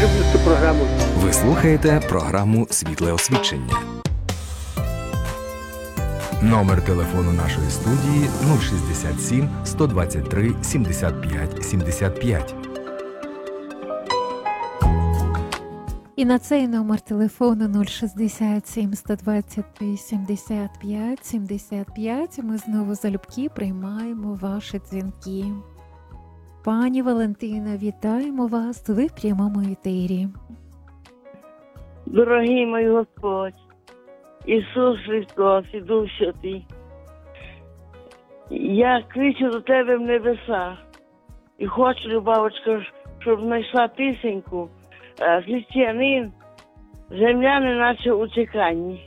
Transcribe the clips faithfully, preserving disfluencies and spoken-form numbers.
люблю цю програму. Ви слухаєте програму «Світле освічення». Номер телефону нашої студії нуль шістдесят сім сто двадцять три сімдесят п'ять сімдесят п'ять. І на цей номер телефону нуль шістдесят сім сто двадцять три сімдесят п'ять сімдесят п'ять ми знову залюбки приймаємо ваші дзвінки. Пані Валентина, вітаємо вас, ви в прямому етері. Дорогий мій Господь, Ісус Христос і Дух Святий, я кричу до Тебе в небеса і хочу, любавочка, щоб знайшла пісеньку «Християнин, земляни наче у чеканні».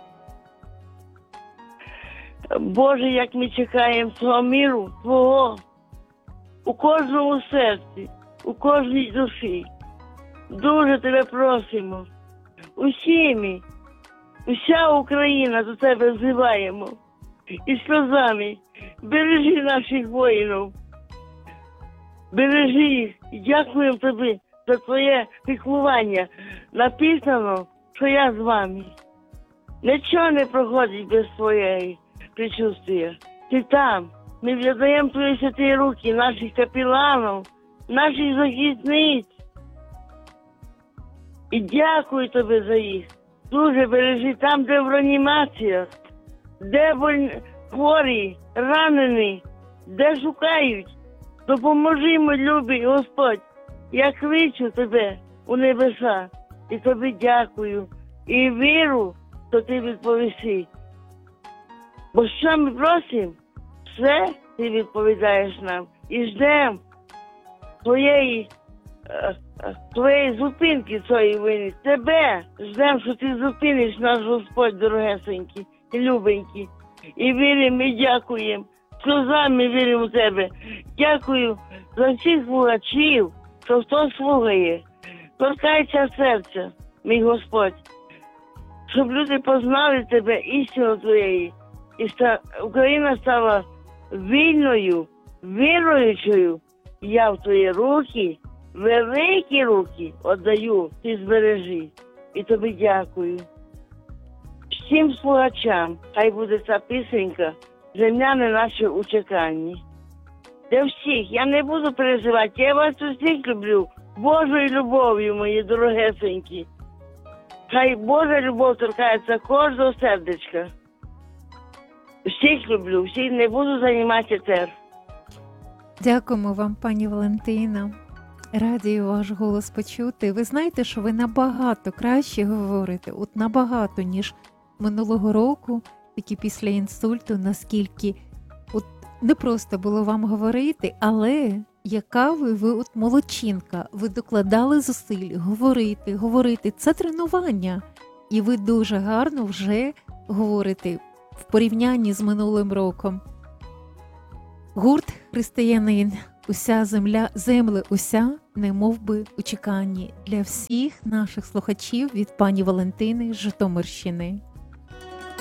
Боже, як ми чекаємо цього миру Твого у кожному серці, у кожній душі. Дуже Тебе просимо. Усі ми, уся Україна до Тебе взиваємо. І сльозами бережи наших воїнів. Бережи їх. І дякуємо Тобі за Твоє піклування. Написано, що я з вами. Нічого не проходить без Твоєї причувствия. Ти там. Ми віддаємо Твої святі руки, наших капеланів, наших захисниць. І дякую Тобі за їх. Дуже бережи там, де в реанімаціях, де хворі, ранені, де шукають. Допоможи, мій любий Господь. Я кличу Тебе у небеса. І Тобі дякую. І віру, що Ти відповіси. Бо що ми просимо, все Ти відповідаєш нам. І ждемо Твоєї Твоєї зупинки цієї війни. Тебе ждемо, що Ти зупиниш наш Господь, дорогесенький і любенький. І віримо, і дякуємо. Сльозами віримо в Тебе. Дякую за всіх слухачів, що хто слухає. Торкайся серця, мій Господь, щоб люди познали Тебе, істину Твоєї. І ста... Україна стала вільною, віруючою. Я в Твої руки, великі руки віддаю, Ти збережи. І Тобі дякую. Всім слухачам, хай буде ця пісенька «Земляни наші у чеканні». Для всіх, я не буду переживати, я вас усіх люблю, Божою любов'ю, мої дорогесенькі. Хай Божа любов торкається кожного сердечка. Всіх люблю, всіх не буду займатися тепер. Дякуємо вам, пані Валентина. Раді ваш голос почути. Ви знаєте, що ви набагато краще говорите, от набагато, ніж минулого року, тільки після інсульту, наскільки от не просто було вам говорити, але яка ви, ви от молодчинка, ви докладали зусиль говорити, говорити. Це тренування. І ви дуже гарно вже говорите в порівнянні з минулим роком. Гурт «Християнин», уся земля, земле уся, немов би у чеканні. Для всіх наших слухачів від пані Валентини з Житомирщини.